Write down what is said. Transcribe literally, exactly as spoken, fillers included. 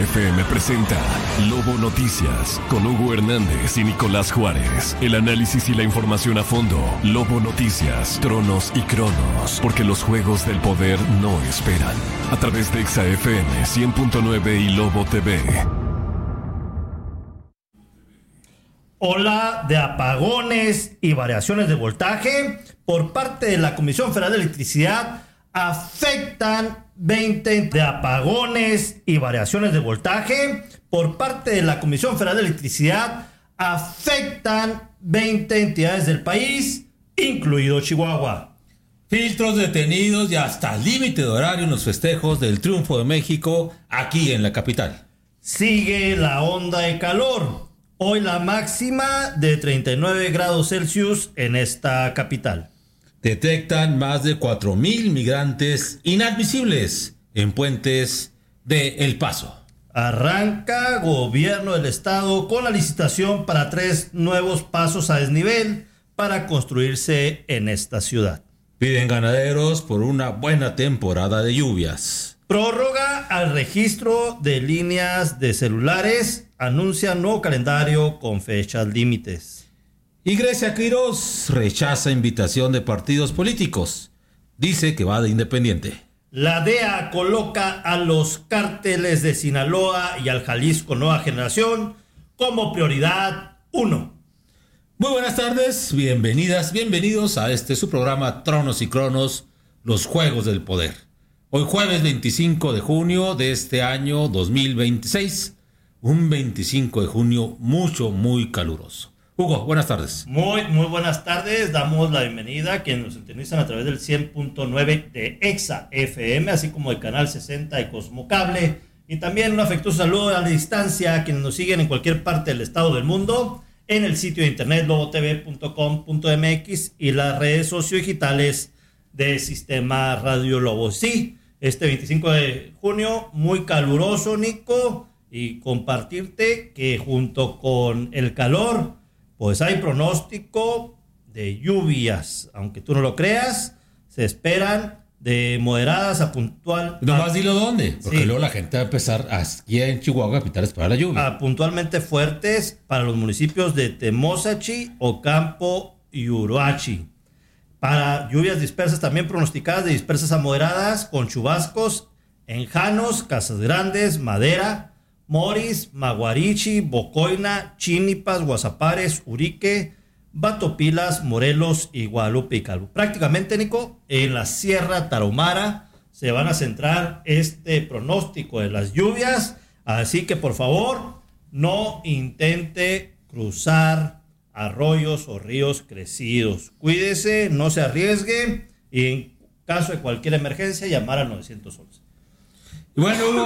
F M presenta Lobo Noticias con Hugo Hernández y Nicolás Juárez. El análisis y la información a fondo. Lobo Noticias, tronos y cronos, porque los juegos del poder no esperan. A través de Exa F M cien punto nueve y Lobo T V. Ola de apagones y variaciones de voltaje por parte de la Comisión Federal de Electricidad afectan veinte de apagones y variaciones de voltaje por parte de la Comisión Federal de Electricidad afectan veinte entidades del país, incluido Chihuahua. Filtros detenidos y hasta límite de horario en los festejos del triunfo de México aquí en la capital. Sigue la onda de calor. Hoy la máxima de treinta y nueve grados Celsius en esta capital. Detectan más de cuatro mil migrantes inadmisibles en puentes de El Paso. Arranca gobierno del estado con la licitación para tres nuevos pasos a desnivel para construirse en esta ciudad. Piden ganaderos por una buena temporada de lluvias. Prórroga al registro de líneas de celulares. Anuncia nuevo calendario con fechas límites. Y Grecia Quirós rechaza invitación de partidos políticos. Dice que va de independiente. La D E A coloca a los cárteles de Sinaloa y al Jalisco Nueva Generación como prioridad uno. Muy buenas tardes, bienvenidas, bienvenidos a este su programa Tronos y Cronos, los Juegos del Poder. Hoy jueves veinticinco de junio de este año dos mil veintiséis. Un veinticinco de junio mucho, muy caluroso. Hugo, buenas tardes. Muy, muy buenas tardes. Damos la bienvenida a quienes nos sintonizan a través del cien punto nueve de Exa F M, así como del canal sesenta de Cosmocable. Y también un afectuoso saludo a la distancia a quienes nos siguen en cualquier parte del estado del mundo, en el sitio de internet lobo t v punto com punto m x y las redes sociodigitales de Sistema Radio Lobo. Sí, este veinticinco de junio, muy caluroso, Nico. Y compartirte que junto con el calor, pues hay pronóstico de lluvias. Aunque tú no lo creas, se esperan de moderadas a puntual. Nomás dilo dónde, porque sí. Luego la gente va a empezar aquí en Chihuahua capital a esperar la lluvia. A puntualmente fuertes para los municipios de Temozachi, Ocampo y Uruachi. Para lluvias dispersas también pronosticadas de dispersas a moderadas con chubascos en Janos, Casas Grandes, Madera, Moris, Maguarichi, Bocoina, Chinipas, Guasapares, Urique, Batopilas, Morelos y Guadalupe y Calvo. Prácticamente, Nico, en la Sierra Tarahumara se van a centrar este pronóstico de las lluvias, así que por favor no intente cruzar arroyos o ríos crecidos. Cuídese, no se arriesgue y en caso de cualquier emergencia llamar al nueve once. Y bueno, Hugo,